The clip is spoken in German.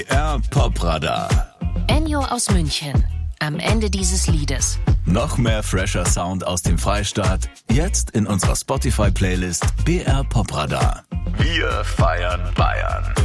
BR Popradar. Ennio aus München. Am Ende dieses Liedes. Noch mehr fresher Sound aus dem Freistaat. Jetzt in unserer Spotify-Playlist BR Popradar. Wir feiern Bayern.